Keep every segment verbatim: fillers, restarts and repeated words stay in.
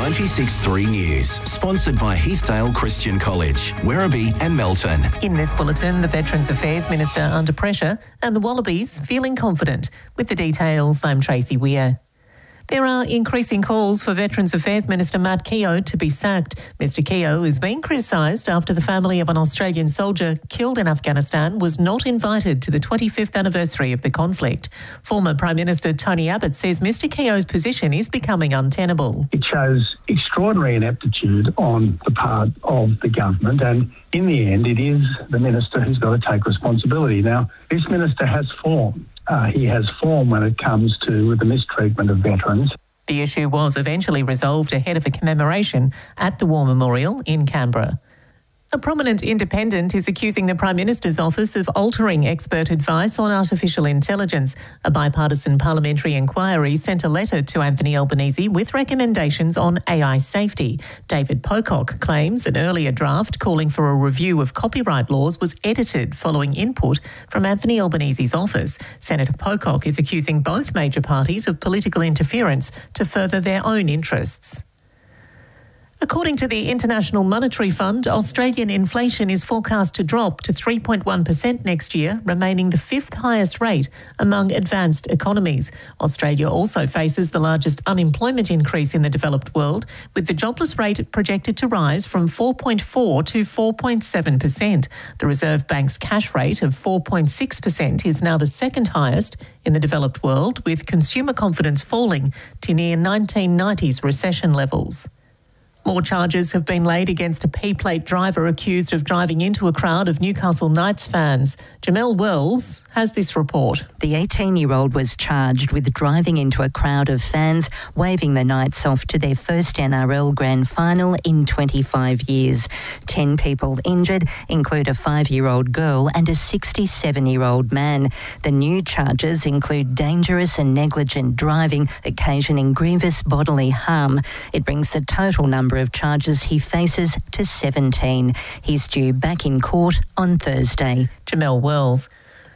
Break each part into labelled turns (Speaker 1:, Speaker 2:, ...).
Speaker 1: ninety-six point three News, sponsored by Heathdale Christian College, Werribee and Melton.
Speaker 2: In this bulletin, the Veterans Affairs Minister under pressure and the Wallabies feeling confident. With the details, I'm Tracy Weir. There are increasing calls for Veterans Affairs Minister Matt Keogh to be sacked. Mister Keogh is being criticised after the family of an Australian soldier killed in Afghanistan was not invited to the twenty-fifth anniversary of the conflict. Former Prime Minister Tony Abbott says Mister Keogh's position is becoming untenable.
Speaker 3: It shows extraordinary ineptitude on the part of the government, and in the end it is the minister who's got to take responsibility. Now, this minister has form. Uh, he has form when it comes to the mistreatment of veterans.
Speaker 2: The issue was eventually resolved ahead of a commemoration at the War Memorial in Canberra. A prominent independent is accusing the Prime Minister's office of altering expert advice on artificial intelligence. A bipartisan parliamentary inquiry sent a letter to Anthony Albanese with recommendations on A I safety. David Pocock claims an earlier draft calling for a review of copyright laws was edited following input from Anthony Albanese's office. Senator Pocock is accusing both major parties of political interference to further their own interests. According to the International Monetary Fund, Australian inflation is forecast to drop to three point one percent next year, remaining the fifth highest rate among advanced economies. Australia also faces the largest unemployment increase in the developed world, with the jobless rate projected to rise from four point four to four point seven percent. The Reserve Bank's cash rate of four point six percent is now the second highest in the developed world, with consumer confidence falling to near nineteen nineties recession levels. More charges have been laid against a P-plate driver accused of driving into a crowd of Newcastle Knights fans. Jamelle Wells has this report.
Speaker 4: The eighteen-year-old was charged with driving into a crowd of fans, waving the Knights off to their first N R L Grand Final in twenty-five years. Ten people injured include a five-year-old girl and a sixty-seven-year-old man. The new charges include dangerous and negligent driving, occasioning grievous bodily harm. It brings the total number of charges he faces to seventeen. He's due back in court on Thursday.
Speaker 2: Jamelle Wells.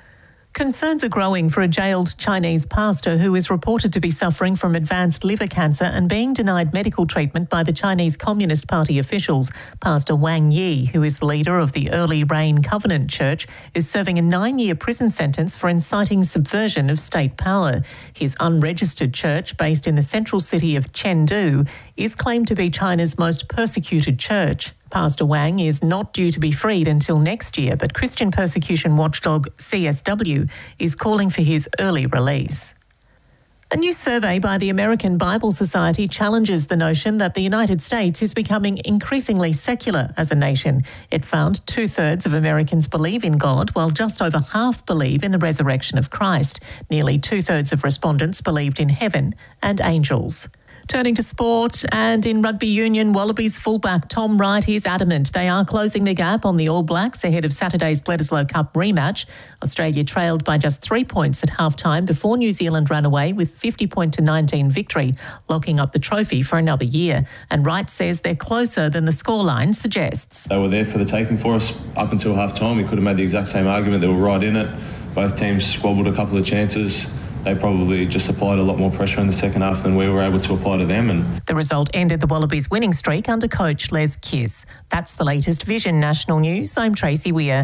Speaker 2: Concerns are growing for a jailed Chinese pastor who is reported to be suffering from advanced liver cancer and being denied medical treatment by the Chinese Communist Party officials. Pastor Wang Yi, who is the leader of the Early Rain Covenant Church, is serving a nine-year prison sentence for inciting subversion of state power. His unregistered church, based in the central city of Chengdu, is claimed to be China's most persecuted church. Pastor Wang is not due to be freed until next year, but Christian persecution watchdog C S W is calling for his early release. A new survey by the American Bible Society challenges the notion that the United States is becoming increasingly secular as a nation. It found two-thirds of Americans believe in God, while just over half believe in the resurrection of Christ. Nearly two-thirds of respondents believed in heaven and angels. Turning to sport, and in rugby union, Wallabies fullback Tom Wright is adamant they are closing the gap on the All Blacks ahead of Saturday's Bledisloe Cup rematch. Australia trailed by just three points at half-time before New Zealand ran away with fifty point to nineteen victory, locking up the trophy for another year. And Wright says they're closer than the scoreline suggests.
Speaker 5: They were there for the taking for us up until half-time. We could have made the exact same argument. They were right in it. Both teams squabbled a couple of chances. They probably just applied a lot more pressure in the second half than we were able to apply to them. And
Speaker 2: the result ended the Wallabies' winning streak under coach Les Kiss. That's the latest Vision National News. I'm Tracy Weir.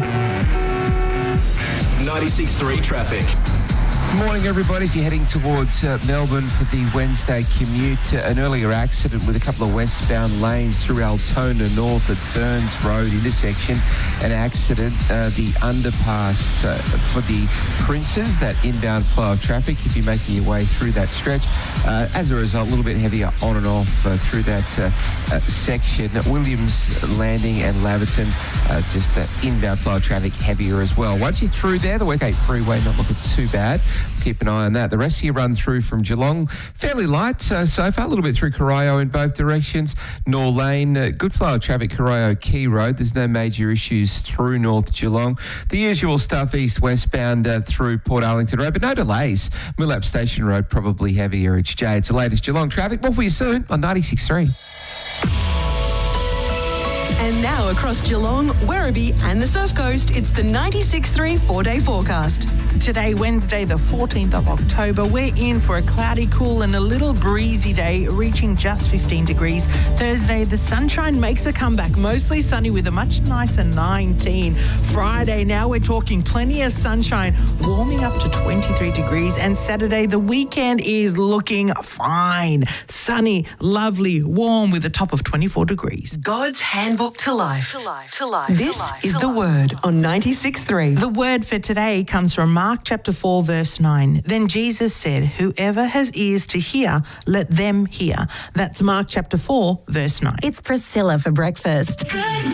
Speaker 1: ninety-six point three traffic.
Speaker 6: Good morning, everybody. If you're heading towards uh, Melbourne for the Wednesday commute, uh, an earlier accident with a couple of westbound lanes through Altona North at Burns Road intersection. An accident, uh, the underpass uh, for the Princes, that inbound flow of traffic if you're making your way through that stretch. Uh, as a result, a little bit heavier on and off uh, through that uh, uh, section. Williams Landing and Laverton, uh, just the inbound flow of traffic heavier as well. Once you're through there, the Westgate Freeway not looking too bad. Keep an eye on that. The rest of your run through from Geelong, fairly light uh, so far, a little bit through Corio in both directions. Nor Lane, uh, good flow of traffic, Corio Key Road. There's no major issues through North Geelong. The usual stuff east-westbound uh, through Port Arlington Road, but no delays. Millap Station Road probably heavier each day. It's the latest Geelong traffic. More for you soon on ninety-six point three.
Speaker 7: And now across Geelong, Werribee and the Surf Coast, it's the ninety-six point three four-day forecast. Today, Wednesday, the fourteenth of October, we're in for a cloudy, cool and a little breezy day, reaching just fifteen degrees. Thursday, the sunshine makes a comeback, mostly sunny with a much nicer nineteen. Friday, now we're talking plenty of sunshine, warming up to twenty-three degrees. And Saturday, the weekend is looking fine. Sunny, lovely, warm with a top of twenty-four degrees.
Speaker 8: God's Handbook to Life. To life. To life. This
Speaker 7: to life,
Speaker 8: is
Speaker 7: to
Speaker 8: the
Speaker 7: life.
Speaker 8: Word on ninety-six point three.
Speaker 7: The word for today comes from Mark chapter four, verse nine. Then Jesus said, whoever has ears to hear, let them hear. That's Mark chapter four, verse nine.
Speaker 9: It's Priscilla for breakfast.
Speaker 10: Good